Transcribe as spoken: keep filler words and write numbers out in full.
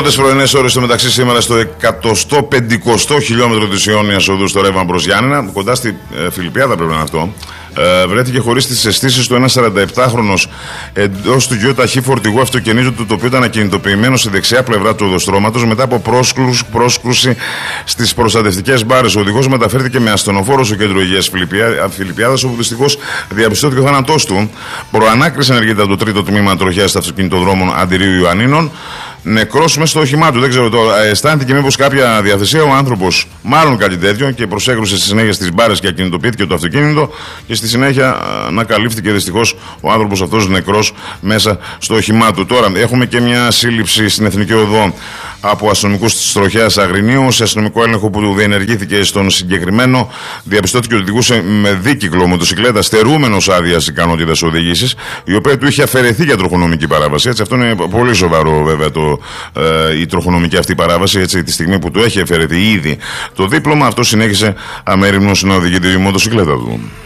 Πρώτες πρωινές ώρες στο μεταξύ σήμερα στο εκατόν πενηκοστό χιλιόμετρο της Ιόνιας Οδού στο ρεύμα προς Γιάννενα, κοντά στη ε, Φιλιππιάδα πρέπει να είναι αυτό. Ε, βρέθηκε χωρίς τις αισθήσεις του ένας σαρανταεπτάχρονος εντός του γιο ταχύ φορτηγού αυτοκινήτου, το οποίο ήταν ακινητοποιημένο στη δεξιά πλευρά του οδοστρώματος μετά από πρόσκρουση, πρόσκρουση στις προστατευτικές μπάρες. Ο οδηγός μεταφέρθηκε με ασθενοφόρο στο κέντρο υγείας Φιλιππιάδας, όπου δυστυχώς διαπιστώθηκε ο θάνατός του. Προανάκριση ενεργείται από το τρίτο τμήμα τροχιάς αυτοκινητοδρόμων Αντιρίου Ιωαννίνων. Νεκρός μέσα στο όχημά του, δεν ξέρω τώρα. Αισθάνθηκε μήπως κάποια διαθεσία ο άνθρωπος, μάλλον κάτι τέτοιο, και προσέκρουσε στη συνέχεια στις μπάρες και ακινητοποιήθηκε το αυτοκίνητο. Και στη συνέχεια ανακαλύφθηκε δυστυχώς ο άνθρωπος αυτός νεκρός μέσα στο όχημά του. Τώρα έχουμε και μια σύλληψη στην Εθνική Οδό από αστυνομικούς της τροχιάς Αγρινίου. Σε αστυνομικό έλεγχο που διενεργήθηκε στον συγκεκριμένο, διαπιστώθηκε ότι οδηγούσε με δίκυκλο μοτοσυκλέτα στερούμενος άδειας ικανότητας οδήγησης, η οποία του είχε αφαιρεθεί για τροχονομική παράβαση. Έτσι, αυτό είναι πολύ σοβαρό βέβαια το, ε, η τροχονομική αυτή παράβαση. Έτσι, τη στιγμή που του έχει αφαιρεθεί ήδη το δίπλωμα, αυτό συνέχισε αμέριμνος να οδηγεί τη μοτοσυκλέτα του.